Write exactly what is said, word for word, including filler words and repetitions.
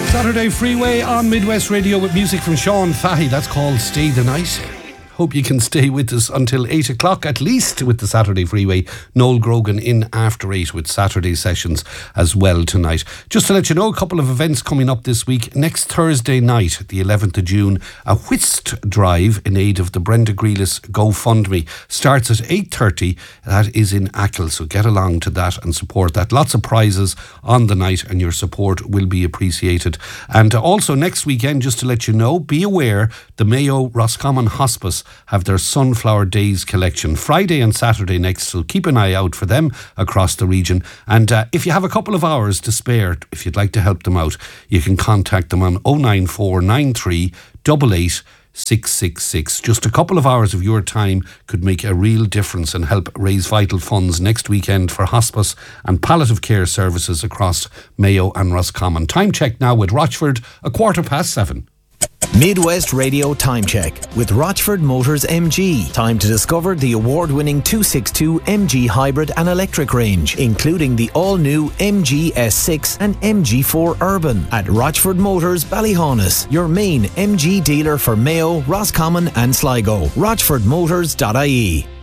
Saturday Freeway on Midwest Radio with music from Sean Fahey. That's called Stay the Night. Hope you can stay with us until eight o'clock at least with the Saturday Freeway. Noel Grogan in after eight with Saturday sessions as well tonight. Just to let you know, a couple of events coming up this week. Next Thursday night, the eleventh of June, a whist drive in aid of the Brenda Grealis GoFundMe starts at eight thirty. That is in Achill, so get along to that and support that. Lots of prizes on the night and your support will be appreciated. And also next weekend, just to let you know, be aware the Mayo Roscommon Hospice have their Sunflower Days collection Friday and Saturday next, so keep an eye out for them across the region. And uh, if you have a couple of hours to spare, if you'd like to help them out, you can contact them on oh nine four nine three eight eight six six six. Just a couple of hours of your time could make a real difference and help raise vital funds next weekend for hospice and palliative care services across Mayo and Roscommon. Time check now with Rochford, a quarter past seven. Midwest Radio Time Check with Rochford Motors M G. Time to discover the award-winning two sixty-two M G hybrid and electric range, including the all-new M G S six and M G four Urban at Rochford Motors Ballyhaunis, your main M G dealer for Mayo, Roscommon and Sligo. rochford motors dot I E.